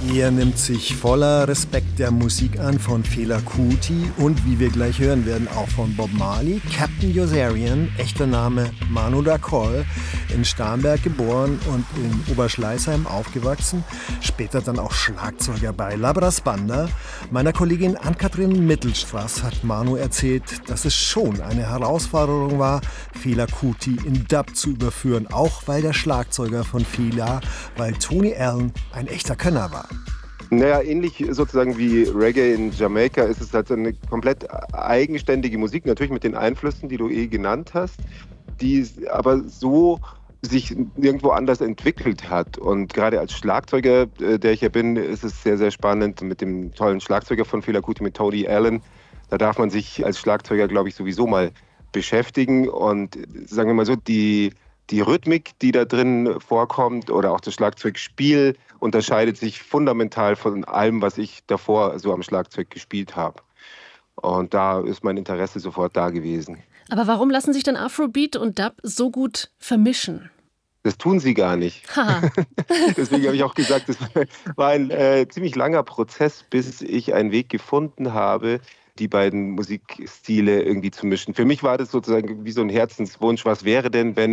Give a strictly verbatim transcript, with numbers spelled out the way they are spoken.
Er nimmt sich voller Respekt der Musik an von Fela Kuti und, wie wir gleich hören werden, auch von Bob Marley. Captain Yossarian, echter Name Manu Dacoll, in Starnberg geboren und in Oberschleißheim aufgewachsen. Später dann auch Schlagzeuger bei Labras Banda. Meiner Kollegin Ann-Kathrin Mittelstraß hat Manu erzählt, dass es schon eine Herausforderung war, Fela Kuti in Dub zu überführen, auch weil der Schlagzeuger von Fela, weil Tony Allen ein echter Könner war. Naja, ähnlich sozusagen wie Reggae in Jamaika ist es halt eine komplett eigenständige Musik, natürlich mit den Einflüssen, die du eh genannt hast, die aber so sich nirgendwo anders entwickelt hat. Und gerade als Schlagzeuger, der ich ja bin, ist es sehr, sehr spannend mit dem tollen Schlagzeuger von Fela Kuti, mit Tony Allen. Da darf man sich als Schlagzeuger, glaube ich, sowieso mal beschäftigen. Und sagen wir mal so, die Die Rhythmik, die da drin vorkommt, oder auch das Schlagzeugspiel, unterscheidet sich fundamental von allem, was ich davor so am Schlagzeug gespielt habe. Und da ist mein Interesse sofort da gewesen. Aber warum lassen sich dann Afrobeat und Dub so gut vermischen? Das tun sie gar nicht. Deswegen habe ich auch gesagt, es war ein äh, ziemlich langer Prozess, bis ich einen Weg gefunden habe, die beiden Musikstile irgendwie zu mischen. Für mich war das sozusagen wie so ein Herzenswunsch. Was wäre denn, wenn